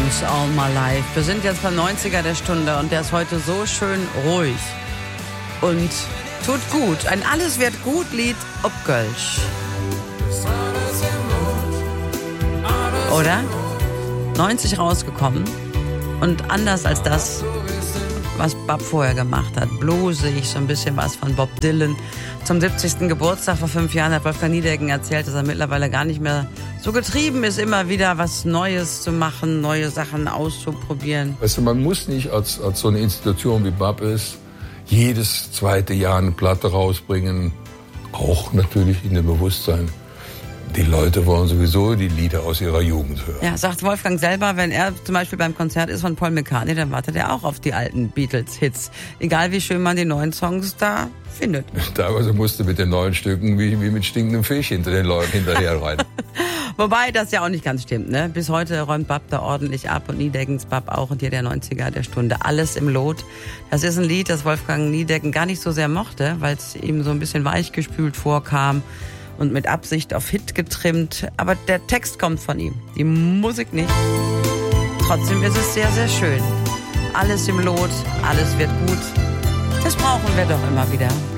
Stones, All My Life. Wir sind jetzt beim 90er der Stunde und der ist heute so schön ruhig und tut gut. Ein Alles wird gut Lied ob Kölsch. Oder? 90 rausgekommen und anders als das, was Bob vorher gemacht hat. Bluesig, so ein bisschen was von Bob Dylan. Zum 70. Geburtstag vor 5 Jahren hat Wolfgang Niedecken erzählt, dass er mittlerweile gar nicht mehr so getrieben ist, immer wieder was Neues zu machen, neue Sachen auszuprobieren. Weißt du, man muss nicht als so eine Institution wie Bob ist, jedes zweite Jahr eine Platte rausbringen. Auch natürlich in dem Bewusstsein, die Leute wollen sowieso die Lieder aus ihrer Jugend hören. Ja, sagt Wolfgang selber, wenn er zum Beispiel beim Konzert ist von Paul McCartney, dann wartet er auch auf die alten Beatles-Hits. Egal wie schön man die neuen Songs da findet. Teilweise musste mit den neuen Stücken wie mit stinkendem Fisch hinter den Leuten hinterher rein. Wobei das ja auch nicht ganz stimmt, ne? Bis heute räumt Bob da ordentlich ab und Niedeckens Bob auch und hier der 90er der Stunde. Alles im Lot. Das ist ein Lied, das Wolfgang Niedecken gar nicht so sehr mochte, weil es ihm so ein bisschen weichgespült vorkam und mit Absicht auf Hit getrimmt. Aber der Text kommt von ihm, die Musik nicht. Trotzdem ist es sehr, sehr schön. Alles im Lot, alles wird gut. Das brauchen wir doch immer wieder.